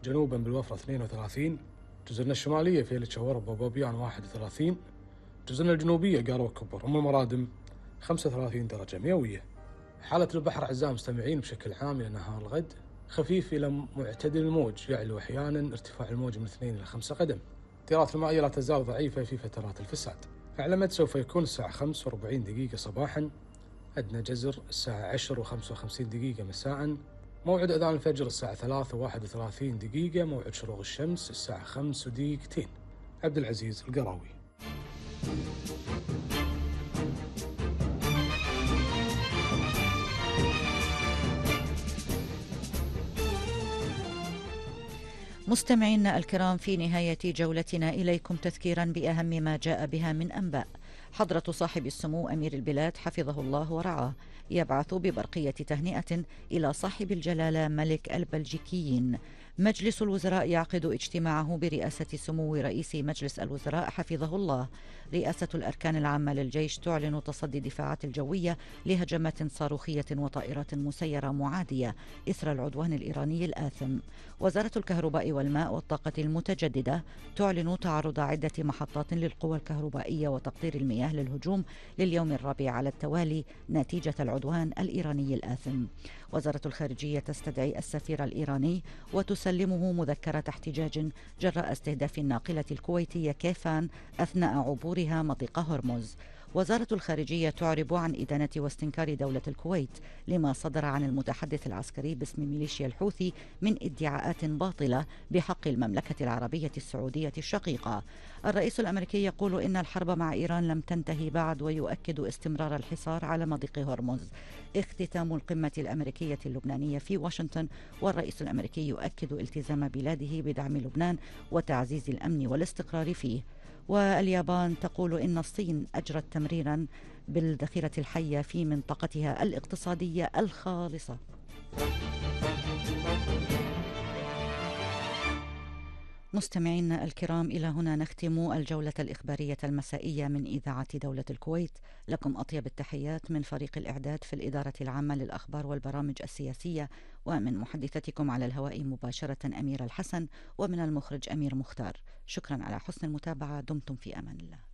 جنوبا بالوفرة 32، جزرنا الشمالية فيلة شورب وبوبيان 31، جزرنا الجنوبية قارو كبر أم المرادم 35 درجة مئوية. حالة البحر أعزائي المستمعين بشكل عام إلى نهار الغد خفيف إلى معتدل الموج، يعلو أحيانا ارتفاع الموج من 2 إلى 5 قدم. التيارات المائية لا تزال ضعيفة في فترات الفساد. أعلى مد سوف يكون الساعة 45 دقيقة صباحا، أدنى جزر الساعة 10 و55 دقيقة مساء، موعد أذان الفجر الساعة 3 و31 دقيقة، موعد شروق الشمس الساعة 5 ودقيقتين. عبد العزيز القراوي. مستمعينا الكرام، في نهاية جولتنا إليكم تذكيرا بأهم ما جاء بها من أنباء. حضرة صاحب السمو أمير البلاد حفظه الله ورعاه يبعث ببرقية تهنئة إلى صاحب الجلالة ملك البلجيكيين. مجلس الوزراء يعقد اجتماعه برئاسة سمو رئيس مجلس الوزراء حفظه الله. رئاسة الأركان العامة للجيش تعلن تصدي الدفاعات الجوية لهجمات صاروخية وطائرات مسيرة معادية إثر العدوان الإيراني الآثم. وزارة الكهرباء والماء والطاقة المتجددة تعلن تعرض عدة محطات للقوى الكهربائية وتقطير المياه للهجوم لليوم الرابع على التوالي نتيجة العدوان الإيراني الآثم. وزارة الخارجية تستدعي السفير الإيراني وتسلمه مذكرة احتجاج جراء استهداف الناقلة الكويتية كيفان أثناء عبورها مضيق هرمز. وزارة الخارجية تعرب عن إدانة واستنكار دولة الكويت لما صدر عن المتحدث العسكري باسم ميليشيا الحوثي من ادعاءات باطلة بحق المملكة العربية السعودية الشقيقة. الرئيس الأمريكي يقول إن الحرب مع إيران لم تنتهي بعد ويؤكد استمرار الحصار على مضيق هرمز. اختتام القمة الأمريكية اللبنانية في واشنطن، والرئيس الأمريكي يؤكد التزام بلاده بدعم لبنان وتعزيز الأمن والاستقرار فيه. واليابان تقول إن الصين أجرت تمريرا بالذخيرة الحية في منطقتها الاقتصادية الخالصة. مستمعينا الكرام، إلى هنا نختم الجولة الإخبارية المسائية من إذاعة دولة الكويت. لكم أطيب التحيات من فريق الإعداد في الإدارة العامة للأخبار والبرامج السياسية، ومن محدثتكم على الهواء مباشرة أميرة الحسن، ومن المخرج أمير مختار. شكرا على حسن المتابعة. دمتم في أمان الله.